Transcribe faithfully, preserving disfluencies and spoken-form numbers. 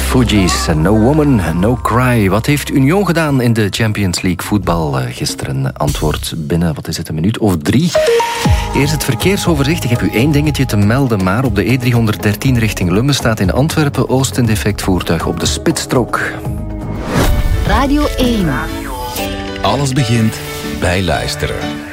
Fugees, No Woman, No Cry. Wat heeft Union gedaan in de Champions League voetbal gisteren? Antwoord binnen, wat is het, een minuut of drie. Eerst het verkeersoverzicht. Ik heb u één dingetje te melden, maar op de E driehonderddertien richting Lummen staat in Antwerpen Oost een defect voertuig op de spitsstrook. Radio één. Alles begint bij luisteren.